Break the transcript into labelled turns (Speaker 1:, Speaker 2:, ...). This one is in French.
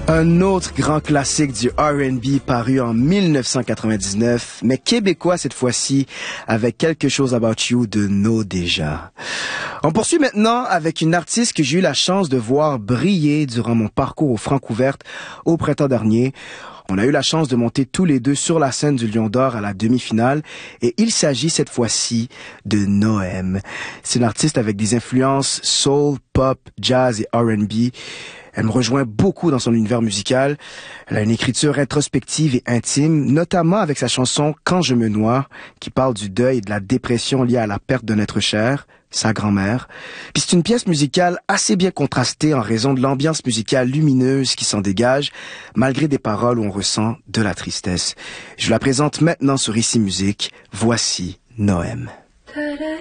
Speaker 1: Un autre grand classique du R&B paru en 1999, mais québécois cette fois-ci, avec Quelque chose About You de No Déjà. On poursuit maintenant avec une artiste que j'ai eu la chance de voir briller durant mon parcours au Francouverte au printemps dernier. On a eu la chance de monter tous les deux sur la scène du Lion d'Or à la demi-finale et il s'agit cette fois-ci de Noem. C'est une artiste avec des influences soul, pop, jazz et R&B. Elle me rejoint beaucoup dans son univers musical. Elle a une écriture introspective et intime, notamment avec sa chanson « Quand je me noie », qui parle du deuil et de la dépression liée à la perte d'un être cher, sa grand-mère. Puis c'est une pièce musicale assez bien contrastée en raison de l'ambiance musicale lumineuse qui s'en dégage, malgré des paroles où on ressent de la tristesse. Je vous la présente maintenant sur Ici Musique. Voici Noem.